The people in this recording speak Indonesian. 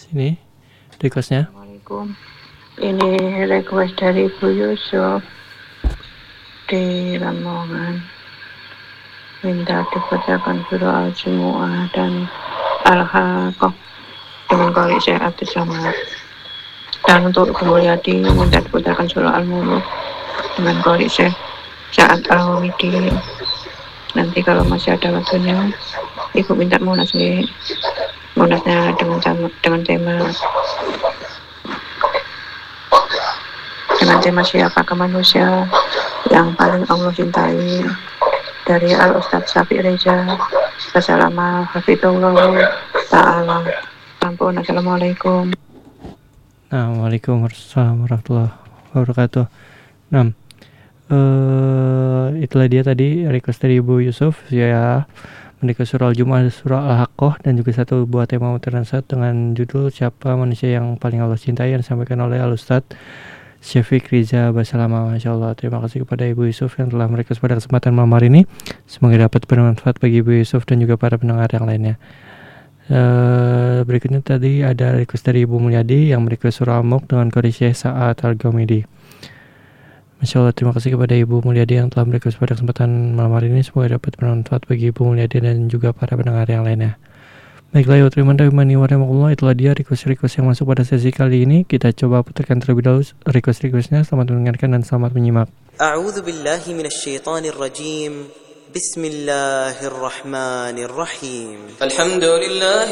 Sini requestnya. Assalamualaikum. Ini request dari Bu Yusuf di Lamongan. Minta dibacakan surah Al-Jumu'ah dan Al-Haqqah dengan qari Syekh Abdul Somad. Dan untuk Ibu Mulyadi minta dibacakan surah Al-Mulk dengan qari Syekh Sa'ad Al-Hamidi. Nanti kalau masih ada waktunya, Ibu minta munasnya dengan tema siapakah manusia yang paling Allah cintai, dari Al-Ustadz Syafiq Reza. Hafizullah ta'ala. Ampun. Assalamualaikum. Waalaikumsalam warahmatullahi wabarakatuh. Itulah dia tadi request dari Ibu Yusuf ya, menikah surah Al-Jumu'ah, surah Al-Haqqah, dan juga satu buah tema muternansat dengan judul siapa manusia yang paling Allah cintai yang disampaikan oleh Al-Ustadz Syafiq Riza Basalama. Masya Allah, terima kasih kepada Ibu Yusuf yang telah merequest pada kesempatan malam hari ini. Semoga dapat bermanfaat bagi Ibu Yusuf dan juga para pendengar yang lainnya. Berikutnya tadi ada request dari Ibu Mulyadi yang merequest surah Al-Mulk dengan qari Syekh Sa'ad Al-Hamidi. Masya Allah, terima kasih kepada Ibu Mulyadi yang telah merequest pada kesempatan malam hari ini. Semoga dapat bermanfaat bagi Ibu Mulyadi dan juga para pendengar yang lainnya. Baiklah, terima kasih warahmatullahi. Itulah dia request-request yang masuk pada sesi kali ini. Kita coba putarkan terlebih dahulu request-requestnya. Selamat mendengarkan dan selamat menyimak. A'udzu billahi minasyaitonir rajim. Bismillahirrahmanirrahim. Alhamdulillah.